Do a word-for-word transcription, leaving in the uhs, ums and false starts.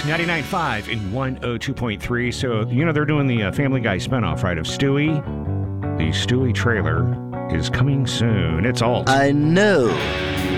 ninety-nine point five and one oh two point three. So, you know, they're doing the uh, Family Guy spinoff, right, of Stewie. The Stewie trailer is coming soon. It's alt. I know